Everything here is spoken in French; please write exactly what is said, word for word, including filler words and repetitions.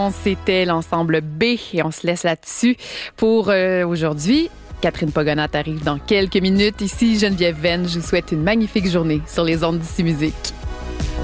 C'était l'ensemble B et on se laisse là-dessus pour euh, aujourd'hui. Catherine Pogonat arrive dans quelques minutes. Ici, Geneviève Venn. Je vous souhaite une magnifique journée sur les ondes d'Ici Musique.